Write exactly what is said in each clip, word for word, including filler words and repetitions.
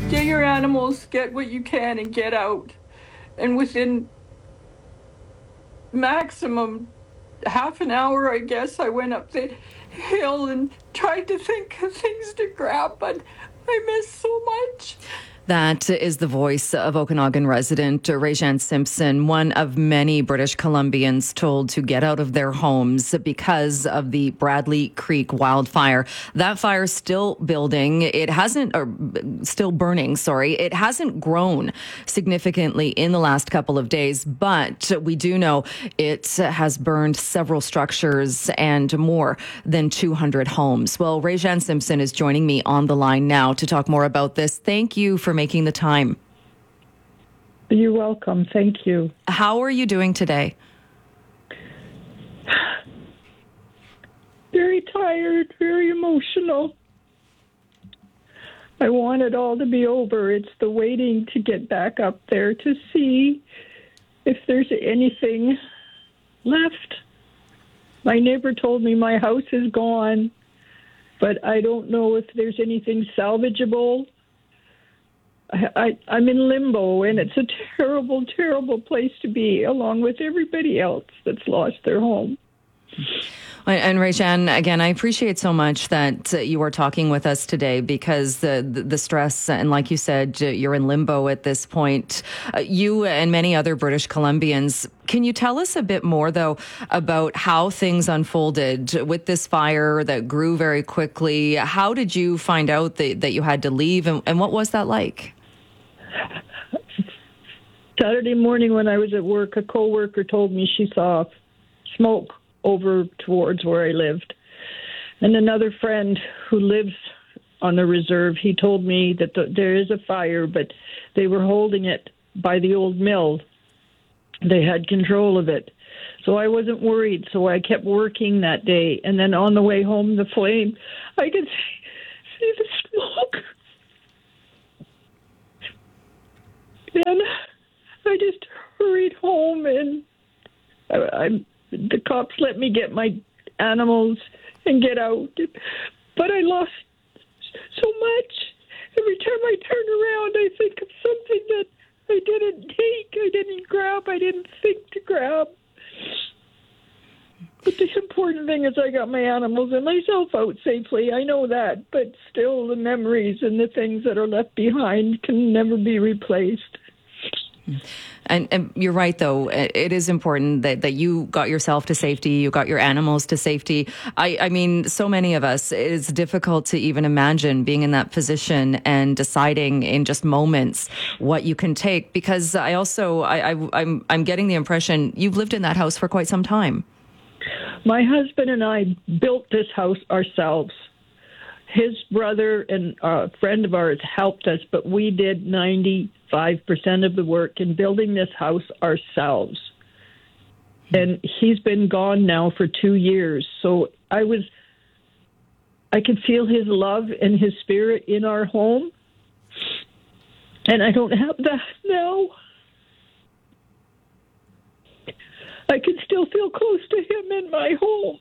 get your animals, get what you can, and get out. And within maximum half an hour, I guess, I went up the hill and tried to think of things to grab, but I missed so much. That is the voice of Okanagan resident Rayjan Simpson, one of many British Columbians told to get out of their homes because of the Bradley Creek wildfire. That fire is still building. It hasn't, or still burning, sorry. It hasn't grown significantly in the last couple of days, but we do know it has burned several structures and more than two hundred homes. Well, Rayjan Simpson is joining me on the line now to talk more about this. Thank you for making the time. You're welcome. Thank you. How are you doing today? Very tired, very emotional. I want it all to be over. It's the waiting to get back up there to see if there's anything left. My neighbor told me my house is gone, but I don't know if there's anything salvageable. I, I'm in limbo, and it's a terrible, terrible place to be, along with everybody else that's lost their home. And Rayjan, again, I appreciate so much that you are talking with us today, because the, the, the stress, and like you said, you're in limbo at this point. Uh, you and many other British Columbians, can you tell us a bit more, though, about how things unfolded with this fire that grew very quickly? How did you find out that, that you had to leave, and, and what was that like? Saturday morning when I was at work, a coworker told me she saw smoke over towards where I lived. And another friend who lives on the reserve, he told me that the, there is a fire, but they were holding it by the old mill. They had control of it. So I wasn't worried, so I kept working that day. And then on the way home, the flame, I could see, see the smoke. And I just hurried home, and I, I, the cops let me get my animals and get out. But I lost so much. Every time I turn around, I think of something that I didn't take, I didn't grab, I didn't think to grab. But the important thing is I got my animals and myself out safely. I know that, but still the memories and the things that are left behind can never be replaced. And, and you're right, though. It is important that, that you got yourself to safety, you got your animals to safety. I, I mean, so many of us, it's difficult to even imagine being in that position and deciding in just moments what you can take. Because I also, I, I, I'm, I'm getting the impression you've lived in that house for quite some time. My husband and I built this house ourselves. His brother and a friend of ours helped us, but we did ninety-five percent of the work in building this house ourselves. And he's been gone now for two years. So I was, I could feel his love and his spirit in our home. And I don't have that now. I can still feel close to him in my home.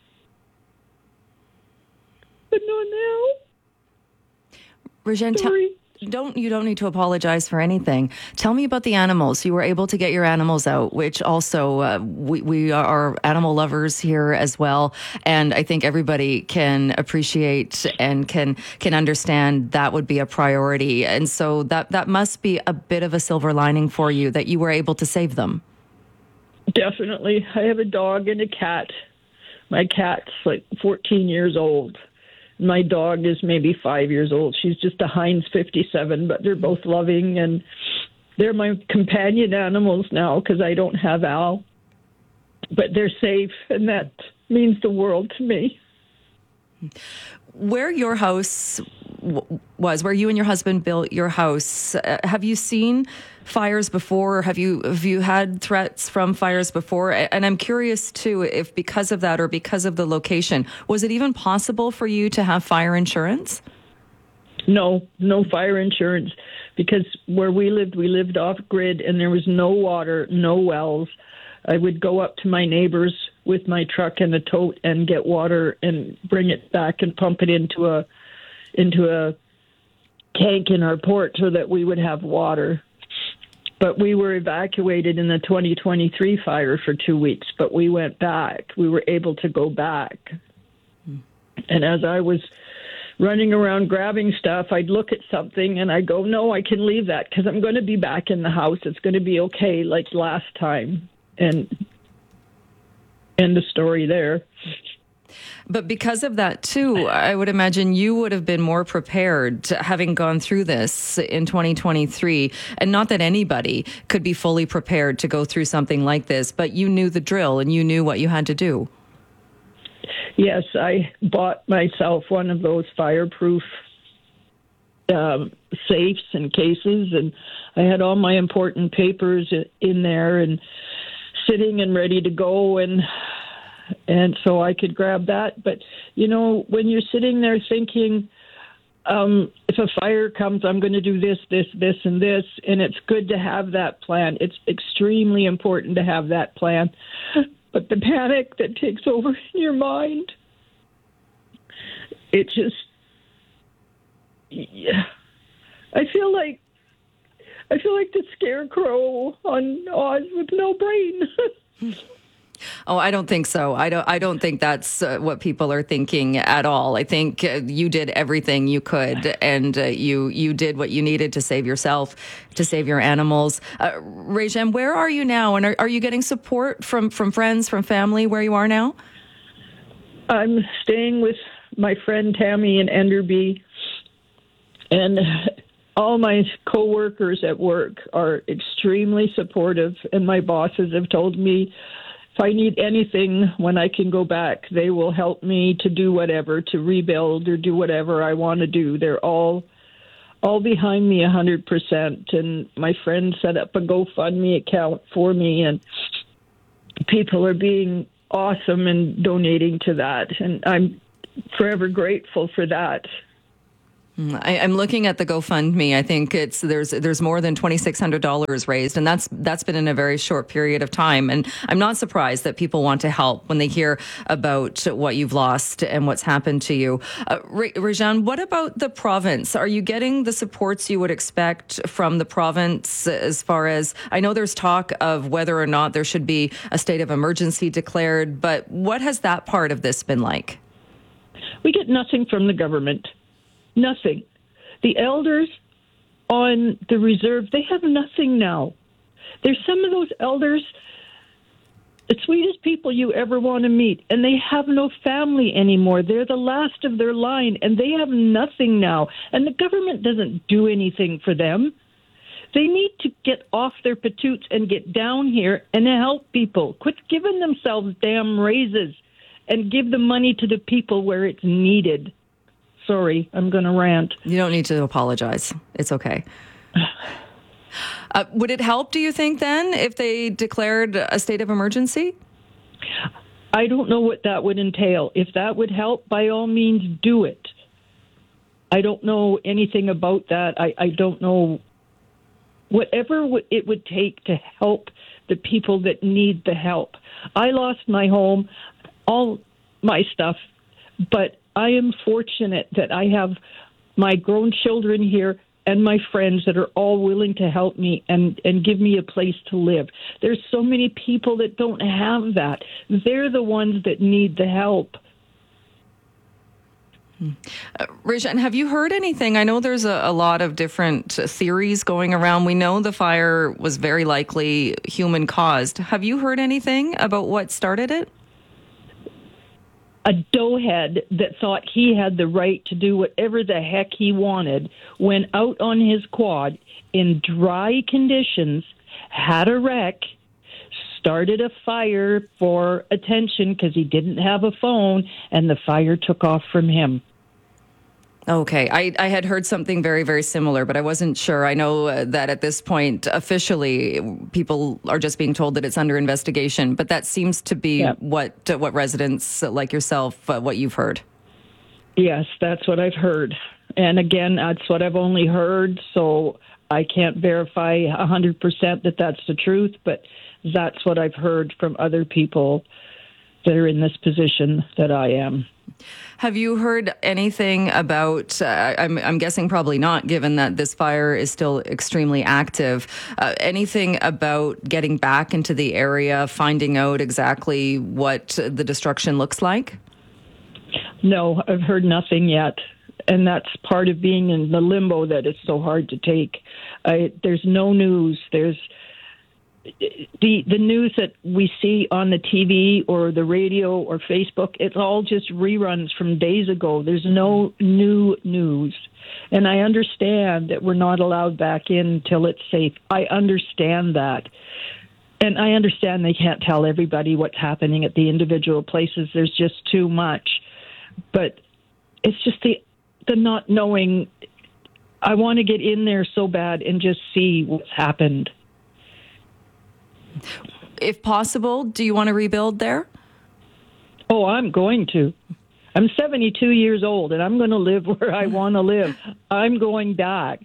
But not now. Rayjan, t- don't you don't need to apologize for anything. Tell me about the animals. You were able to get your animals out, which also uh, we we are animal lovers here as well, and I think everybody can appreciate and can can understand that would be a priority. And so that that must be a bit of a silver lining for you that you were able to save them. Definitely. I have a dog and a cat. My cat's like fourteen years old. My dog is maybe five years old. She's just a Heinz fifty-seven, but they're both loving, and they're my companion animals now because I don't have Al. But they're safe, and that means the world to me. Where your house w- was, where you and your husband built your house, uh, have you seen fires before? Or have you have you had threats from fires before? And I'm curious too, if because of that or because of the location, was it even possible for you to have fire insurance? No, no fire insurance, because where we lived, we lived off grid, and there was no water, no wells. I would go up to my neighbors with my truck and a tote and get water and bring it back and pump it into a into a tank in our port so that we would have water. But we were evacuated in the twenty twenty-three fire for two weeks, but we went back. We were able to go back. Mm. And as I was running around grabbing stuff, I'd look at something and I'd go, no, I can leave that because I'm going to be back in the house. It's going to be okay like last time. And end the story there. But because of that, too, I would imagine you would have been more prepared, having gone through this in twenty twenty-three. And not that anybody could be fully prepared to go through something like this, but you knew the drill and you knew what you had to do. Yes, I bought myself one of those fireproof um, safes and cases, and I had all my important papers in there and sitting and ready to go, and and so I could grab that. But, you know, when you're sitting there thinking, um, if a fire comes, I'm going to do this, this, this, and this, and it's good to have that plan. It's extremely important to have that plan. But the panic that takes over in your mind, it just, yeah. I feel like, I feel like the scarecrow on Oz with no brain. Oh, I don't think so. I don't. I don't think that's uh, what people are thinking at all. I think uh, you did everything you could, and uh, you you did what you needed to save yourself, to save your animals. Uh, Réjeanne, where are you now? And are, are you getting support from from friends, from family? Where you are now? I'm staying with my friend Tammy in Enderby, and all my coworkers at work are extremely supportive, and my bosses have told me, if I need anything when I can go back, they will help me to do whatever, to rebuild or do whatever I want to do. They're all all behind me one hundred percent. And my friend set up a GoFundMe account for me, and people are being awesome and donating to that. And I'm forever grateful for that. I, I'm looking at the GoFundMe. I think it's there's there's more than twenty-six hundred dollars raised, and that's that's been in a very short period of time. And I'm not surprised that people want to help when they hear about what you've lost and what's happened to you. Uh, Réjeanne, what about the province? Are you getting the supports you would expect from the province? As far as I know, there's talk of whether or not there should be a state of emergency declared. But what has that part of this been like? We get nothing from the government. Nothing. The elders on the reserve, they have nothing now. There's some of those elders, the sweetest people you ever want to meet, and they have no family anymore. They're the last of their line, and they have nothing now. And the government doesn't do anything for them. They need to get off their patoots and get down here and help people. Quit giving themselves damn raises and give the money to the people where it's needed. Sorry, I'm going to rant. You don't need to apologize. It's okay. Uh, would it help, do you think, then, if they declared a state of emergency? I don't know what that would entail. If that would help, by all means, do it. I don't know anything about that. I, I don't know. Whatever it would take to help the people that need the help. I lost my home, all my stuff, but I am fortunate that I have my grown children here and my friends that are all willing to help me and, and give me a place to live. There's so many people that don't have that. They're the ones that need the help. Uh, Réjeanne, have you heard anything? I know there's a, a lot of different theories going around. We know the fire was very likely human caused. Have you heard anything about what started it? A doughhead that thought he had the right to do whatever the heck he wanted went out on his quad in dry conditions, had a wreck, started a fire for attention because he didn't have a phone, and the fire took off from him. Okay. I, I had heard something very, very similar, but I wasn't sure. I know uh, that at this point, officially, people are just being told that it's under investigation, but that seems to be yeah. what uh, what residents like yourself, uh, what you've heard. Yes, that's what I've heard. And again, that's what I've only heard, so I can't verify one hundred percent that that's the truth, but that's what I've heard from other people that are in this position that I am. Have you heard anything about, uh, I'm, I'm guessing probably not, given that this fire is still extremely active, uh, anything about getting back into the area, finding out exactly what the destruction looks like? No, I've heard nothing yet. And that's part of being in the limbo that is so hard to take. I, there's no news. There's the the news that we see on the T V or the radio or Facebook. It's all just reruns from days ago. There's no new news. And I understand that we're not allowed back in until it's safe. I understand that. And I understand they can't tell everybody what's happening at the individual places. There's just too much. But it's just the the not knowing. I want to get in there so bad and just see what's happened. If possible, do you want to rebuild there? Oh, I'm going to. I'm seventy-two years old, and I'm going to live where I want to live. I'm going back.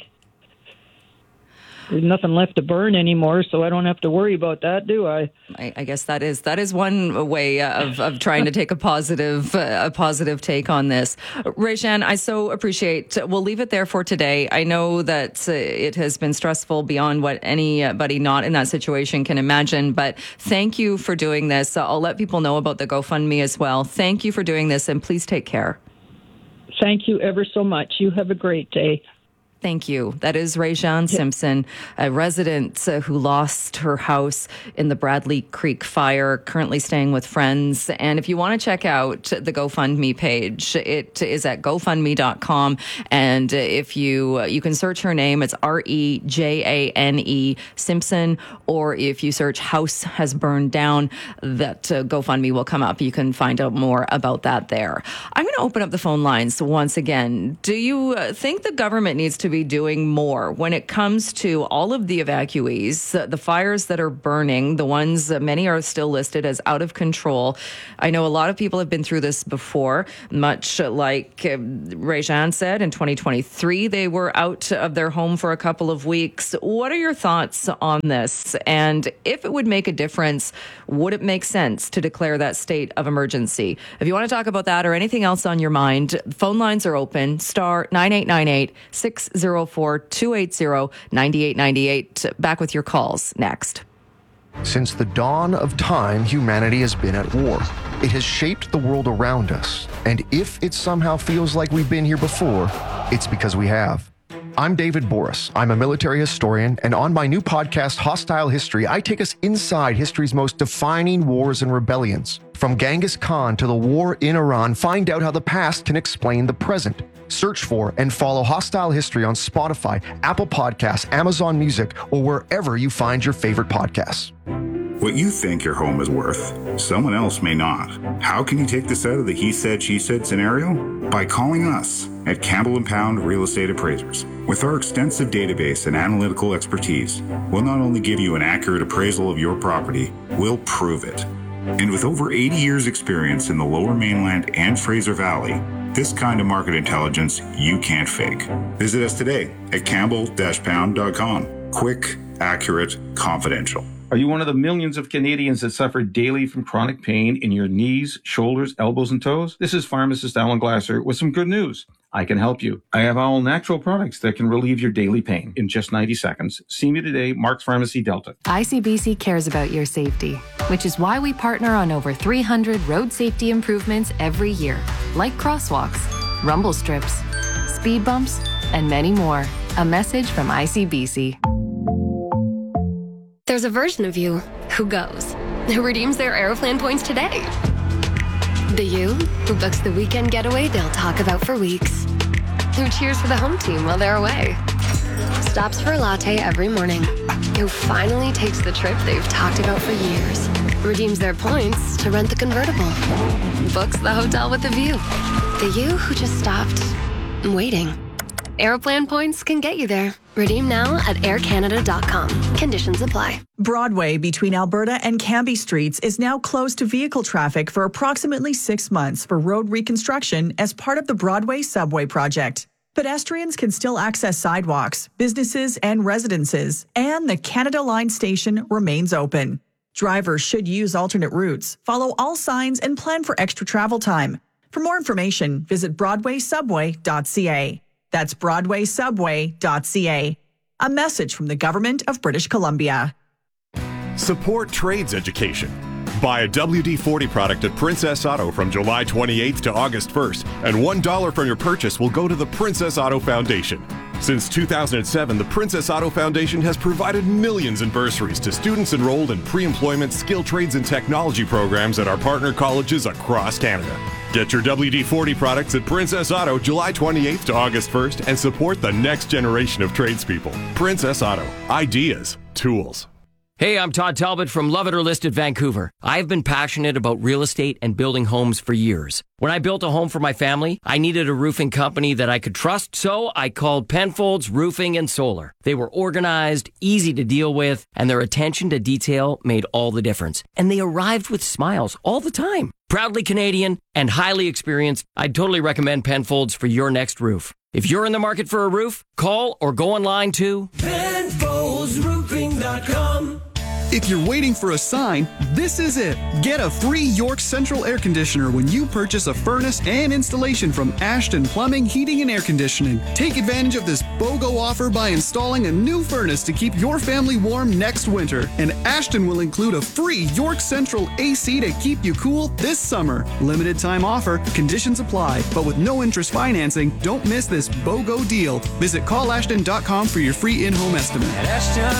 There's nothing left to burn anymore, so I don't have to worry about that, do I? I, I guess that is that is one way of, of trying to take a positive uh, a positive take on this. Réjeanne, I so appreciate. We'll leave it there for today. I know that uh, it has been stressful beyond what anybody not in that situation can imagine. But thank you for doing this. I'll let people know about the GoFundMe as well. Thank you for doing this, and please take care. Thank you ever so much. You have a great day. Thank you. That is Réjeanne Simpson, a resident uh, who lost her house in the Bradley Creek fire, currently staying with friends. And if you want to check out the GoFundMe page, it is at GoFundMe dot com. And if you uh, you can search her name, it's R E J A N E Simpson. Or if you search House Has Burned Down, that uh, GoFundMe will come up. You can find out more about that there. I'm going to open up the phone lines once again. Do you uh, think the government needs to be doing more when it comes to all of the evacuees, uh, the fires that are burning, the ones that many are still listed as out of control? I know a lot of people have been through this before, much like uh, Réjeanne said, in twenty twenty-three, they were out of their home for a couple of weeks. What are your thoughts on this? And if it would make a difference, would it make sense to declare that state of emergency? If you want to talk about that or anything else on your mind, phone lines are open, star nine eight nine eight, six zero four, two eight zero, nine eight nine eight. Back with your calls next. Since the dawn of time, humanity has been at war. It has shaped the world around us. And if it somehow feels like we've been here before, it's because we have. I'm David Boris. I'm a military historian, and on my new podcast, Hostile History, I take us inside history's most defining wars and rebellions. From Genghis Khan to the war in Iran, find out how the past can explain the present. Search for and follow Hostile History on Spotify, Apple Podcasts, Amazon Music, or wherever you find your favorite podcasts. What you think your home is worth, someone else may not. How can you take this out of the he said, she said scenario? By calling us at Campbell and Pound Real Estate Appraisers. With our extensive database and analytical expertise, we'll not only give you an accurate appraisal of your property, we'll prove it. And with over eighty years experience in the Lower Mainland and Fraser Valley, this kind of market intelligence you can't fake. Visit us today at campbell dash pound dot com. Quick, accurate, confidential. Are you one of the millions of Canadians that suffer daily from chronic pain in your knees, shoulders, elbows, and toes? This is pharmacist Alan Glasser with some good news. I can help you. I have all natural products that can relieve your daily pain in just ninety seconds. See me today, Mark's Pharmacy Delta. I C B C cares about your safety, which is why we partner on over three hundred road safety improvements every year, like crosswalks, rumble strips, speed bumps, and many more. A message from I C B C. There's a version of you who goes, who redeems their Aeroplan points today. The you who books the weekend getaway they'll talk about for weeks. Who cheers for the home team while they're away. Stops for a latte every morning. Who finally takes the trip they've talked about for years. Redeems their points to rent the convertible. Books the hotel with the view. The you who just stopped waiting. Aeroplan points can get you there. Redeem now at air canada dot com. Conditions apply. Broadway between Alberta and Cambie Streets is now closed to vehicle traffic for approximately six months for road reconstruction as part of the Broadway Subway project. Pedestrians can still access sidewalks, businesses, and residences, and the Canada Line station remains open. Drivers should use alternate routes, follow all signs, and plan for extra travel time. For more information, visit broadway subway dot c a. That's broadway subway dot c a. A message from the Government of British Columbia. Support trades education. Buy a W D forty product at Princess Auto from July twenty-eighth to August first, and one dollar from your purchase will go to the Princess Auto Foundation. Since two thousand seven, the Princess Auto Foundation has provided millions in bursaries to students enrolled in pre-employment skill trades and technology programs at our partner colleges across Canada. Get your W D forty products at Princess Auto July twenty-eighth to August first and support the next generation of tradespeople. Princess Auto. Ideas. Tools. Hey, I'm Todd Talbot from Love It or List It Vancouver. I've been passionate about real estate and building homes for years. When I built a home for my family, I needed a roofing company that I could trust, so I called Penfolds Roofing and Solar. They were organized, easy to deal with, and their attention to detail made all the difference. And they arrived with smiles all the time. Proudly Canadian and highly experienced, I'd totally recommend Penfolds for your next roof. If you're in the market for a roof, call or go online to Penfolds Roofing dot com. If you're waiting for a sign, this is it. Get a free York Central air conditioner when you purchase a furnace and installation from Ashton Plumbing, Heating and Air Conditioning. Take advantage of this BOGO offer by installing a new furnace to keep your family warm next winter. And Ashton will include a free York Central A C to keep you cool this summer. Limited time offer, conditions apply, but with no interest financing, don't miss this BOGO deal. Visit call ashton dot com for your free in-home estimate. At Ashton